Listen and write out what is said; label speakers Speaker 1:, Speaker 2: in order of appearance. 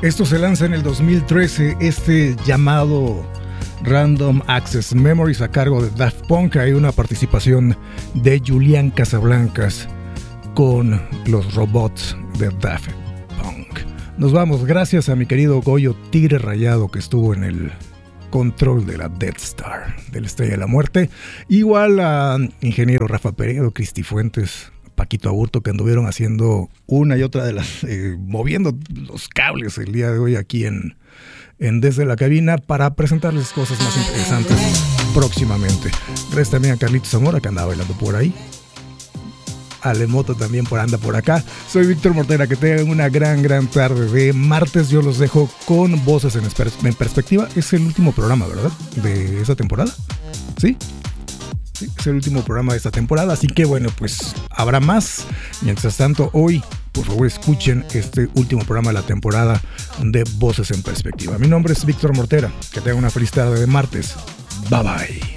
Speaker 1: Esto se lanza en el 2013, llamado Random Access Memories a cargo de Daft Punk. Hay una participación de Julián Casablancas con los robots de Daft Punk. Nos vamos, gracias a mi querido Goyo Tigre Rayado, que estuvo en el control de la Death Star, de la Estrella de la Muerte. Igual a ingeniero Rafa Peredo, Cristi Fuentes, Paquito Aburto, que anduvieron haciendo una y otra de las, moviendo los cables el día de hoy aquí en Desde la Cabina, para presentarles cosas más interesantes próximamente. Gracias también a Carlitos Zamora, que andaba bailando por ahí. Alemoto también anda por acá. Soy Víctor Mortera, que tengan una gran tarde de martes. Yo los dejo con Voces en Perspectiva. Es el último programa, ¿verdad? De esa temporada. ¿Sí? Sí, es el último programa de esta temporada, así que bueno, pues habrá más. Mientras tanto, hoy, por favor, escuchen este último programa de la temporada de Voces en Perspectiva. Mi nombre es Víctor Mortera, que tengan una feliz tarde de martes. Bye bye.